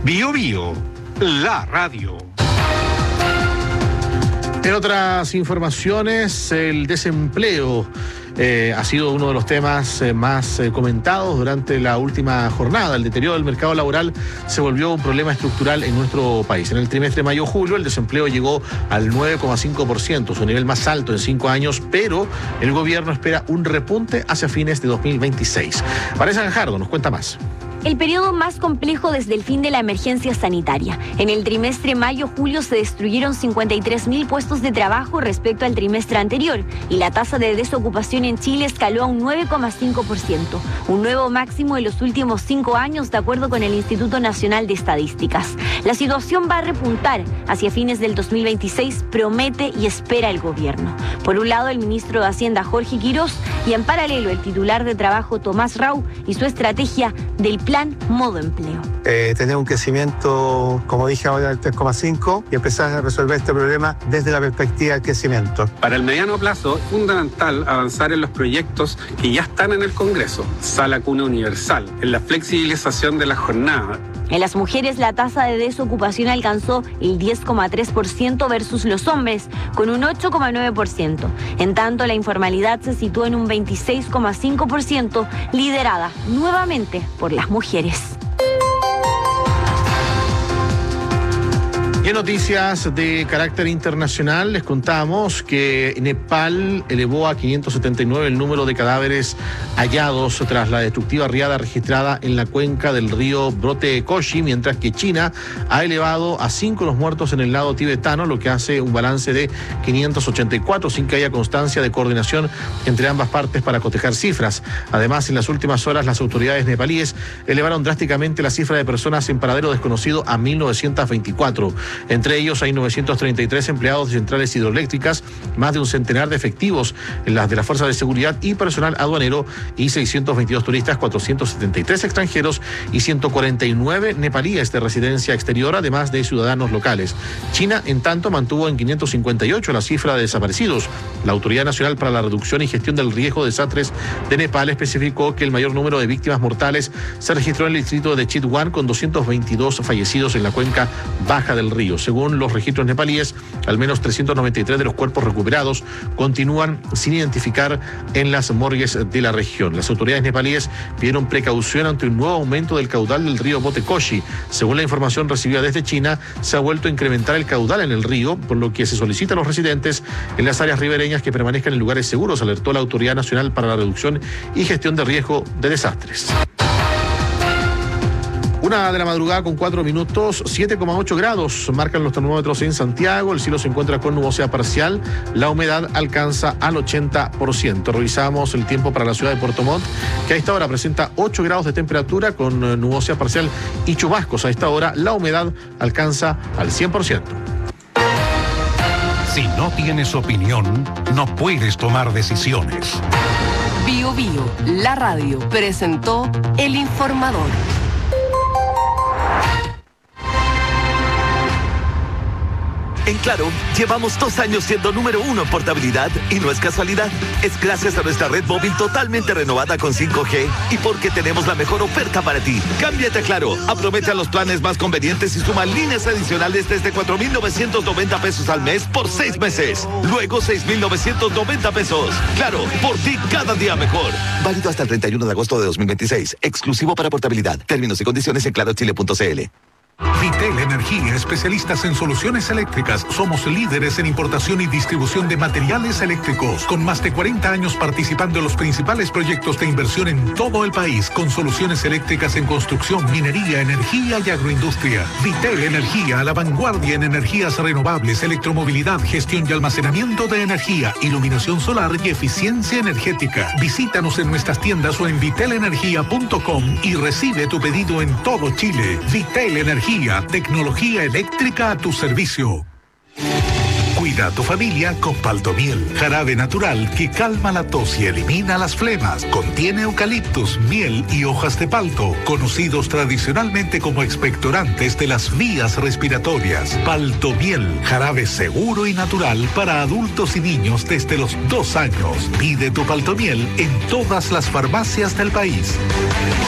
Bio Bio, la radio. En otras informaciones, el desempleo ha sido uno de los temas más comentados durante la última jornada. El deterioro del mercado laboral se volvió un problema estructural en nuestro país. En el trimestre mayo-julio, el desempleo llegó al 9,5%, su nivel más alto en 5 años, pero el gobierno espera un repunte hacia fines de 2026. Vanessa Gajardo nos cuenta más. El periodo más complejo desde el fin de la emergencia sanitaria. En el trimestre mayo-julio se destruyeron 53.000 puestos de trabajo respecto al trimestre anterior y la tasa de desocupación en Chile escaló a un 9,5%, un nuevo máximo en los últimos 5 años de acuerdo con el Instituto Nacional de Estadísticas. La situación va a repuntar hacia fines del 2026, promete y espera el gobierno. Por un lado, el ministro de Hacienda Jorge Quirós y en paralelo el titular de Trabajo Tomás Rau y su estrategia del plan Modo Empleo. Tener un crecimiento, como dije ahora, del 3,5 y empezar a resolver este problema desde la perspectiva del crecimiento. Para el mediano plazo, es fundamental avanzar en los proyectos que ya están en el Congreso. Sala Cuna Universal, en la flexibilización de la jornada. En las mujeres la tasa de desocupación alcanzó el 10,3% versus los hombres, con un 8,9%. En tanto, la informalidad se situó en un 26,5%, liderada nuevamente por las mujeres. Y en noticias de carácter internacional les contamos que Nepal elevó a 579 el número de cadáveres hallados tras la destructiva riada registrada en la cuenca del río Brot-Koshi, mientras que China ha elevado a 5 los muertos en el lado tibetano, lo que hace un balance de 584 sin que haya constancia de coordinación entre ambas partes para cotejar cifras. Además, en las últimas horas las autoridades nepalíes elevaron drásticamente la cifra de personas en paradero desconocido a 1.924. Entre ellos hay 933 empleados de centrales hidroeléctricas, más de un centenar de efectivos en las de las fuerzas de seguridad y personal aduanero y 622 turistas, 473 extranjeros y 149 nepalíes de residencia exterior, además de ciudadanos locales. China, en tanto, mantuvo en 558 la cifra de desaparecidos. La Autoridad Nacional para la Reducción y Gestión del Riesgo de Desastres de Nepal especificó que el mayor número de víctimas mortales se registró en el distrito de Chitwan, con 222 fallecidos en la cuenca baja del río. Según los registros nepalíes, al menos 393 de los cuerpos recuperados continúan sin identificar en las morgues de la región. Las autoridades nepalíes pidieron precaución ante un nuevo aumento del caudal del río Brot-Koshi. Según la información recibida desde China, se ha vuelto a incrementar el caudal en el río, por lo que se solicita a los residentes en las áreas ribereñas que permanezcan en lugares seguros, alertó la Autoridad Nacional para la Reducción y Gestión de Riesgo de Desastres. 1 de la madrugada con 4 minutos, 7,8 grados marcan los termómetros en Santiago. El cielo se encuentra con nubosidad parcial, la humedad alcanza al 80%. Revisamos el tiempo para la ciudad de Puerto Montt, que a esta hora presenta 8 grados de temperatura con nubosidad parcial y chubascos. A esta hora la humedad alcanza al 100%. Si no tienes opinión, no puedes tomar decisiones. Bio Bio, la radio, presentó El Informador. En Claro, llevamos 2 años siendo número 1 en portabilidad y no es casualidad. Es gracias a nuestra red móvil totalmente renovada con 5G y porque tenemos la mejor oferta para ti. Cámbiate a Claro, aprovecha los planes más convenientes y suma líneas adicionales desde 4.990 pesos al mes por 6 meses. Luego 6.990 pesos. Claro, por ti cada día mejor. Válido hasta el 31 de agosto de 2026. Exclusivo para portabilidad. Términos y condiciones en clarochile.cl. Vitel Energía, especialistas en soluciones eléctricas. Somos líderes en importación y distribución de materiales eléctricos, con más de 40 años participando en los principales proyectos de inversión en todo el país, con soluciones eléctricas en construcción, minería, energía y agroindustria. Vitel Energía, a la vanguardia en energías renovables, electromovilidad, gestión y almacenamiento de energía, iluminación solar y eficiencia energética. Visítanos en nuestras tiendas o en vitelenergia.com y recibe tu pedido en todo Chile. Vitel Energía, tecnología eléctrica a tu servicio. Cuida a tu familia con Paltomiel, jarabe natural que calma la tos y elimina las flemas. Contiene eucaliptus, miel y hojas de palto, conocidos tradicionalmente como expectorantes de las vías respiratorias. Paltomiel, jarabe seguro y natural para adultos y niños desde los 2 años. Pide tu Paltomiel en todas las farmacias del país.